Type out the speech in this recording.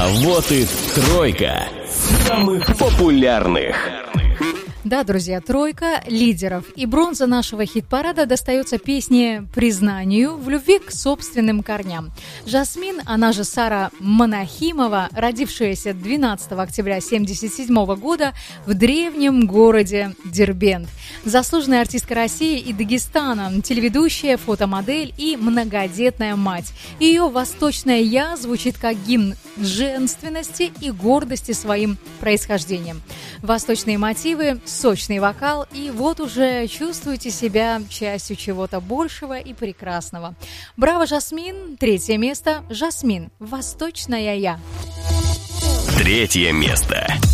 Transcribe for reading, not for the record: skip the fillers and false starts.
А вот и тройка самых популярных. Да, друзья, тройка лидеров. И бронза нашего хит-парада достается песне «Признанию в любви к собственным корням». Жасмин, она же Сара Монахимова, родившаяся 12 октября 1977 года в древнем городе Дербент. Заслуженная артистка России и Дагестана, телеведущая, фотомодель и многодетная мать. Ее «Восточное я» звучит как гимн женственности и гордости своим происхождением. Восточные мотивы, сочный вокал, и вот уже чувствуете себя частью чего-то большего и прекрасного. Браво, Жасмин! Третье место. Жасмин. «Восточная я». Третье место.